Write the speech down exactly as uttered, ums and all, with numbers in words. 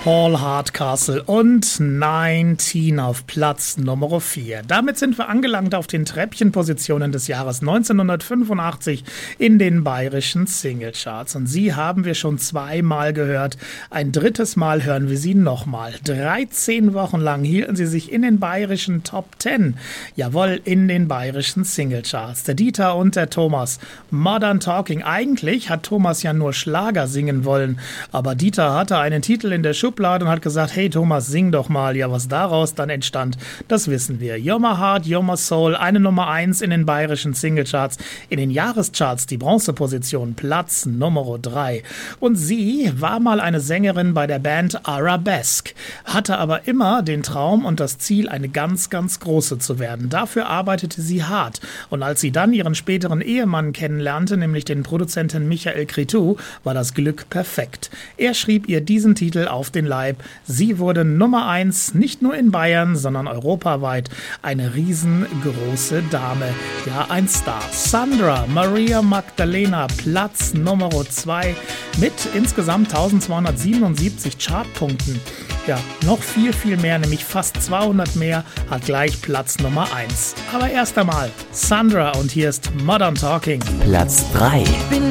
Paul Hardcastle und neunzehn auf Platz Nummer vier. Damit sind wir angelangt auf den Treppchenpositionen des Jahres neunzehnhundertfünfundachtzig in den bayerischen Singlecharts. Und sie haben wir schon zweimal gehört. Ein drittes Mal hören wir sie nochmal. dreizehn Wochen lang hielten sie sich in den bayerischen Top zehn. Jawohl, in den bayerischen Singlecharts. Der Dieter und der Thomas. Modern Talking. Eigentlich hat Thomas ja nur Schlager singen wollen. Aber Dieter hatte einen Titel in der Schublade und hat gesagt, hey Thomas, sing doch mal. Ja, was daraus dann entstand, das wissen wir. You're My Heart, You're My Soul, eine Nummer eins in den bayerischen Singlecharts. In den Jahrescharts die Bronzeposition, Platz Nummer drei. Und sie war mal eine Sängerin bei der Band Arabesque, hatte aber immer den Traum und das Ziel, eine ganz, ganz große zu werden. Dafür arbeitete sie hart. Und als sie dann ihren späteren Ehemann kennenlernte, nämlich den Produzenten Michael Cretu, war das Glück perfekt. Er schrieb ihr diesen Titel auf den Leib. Sie wurde Nummer eins, nicht nur in Bayern, sondern europaweit. Eine riesengroße Dame. Ja, ein Star. Sandra Maria Magdalena, Platz Nummer zwei mit insgesamt eintausendzweihundertsiebenundsiebzig Chartpunkten. Ja, noch viel, viel mehr, nämlich fast zweihundert mehr, hat gleich Platz Nummer eins. Aber erst einmal Sandra und hier ist Modern Talking. Platz drei.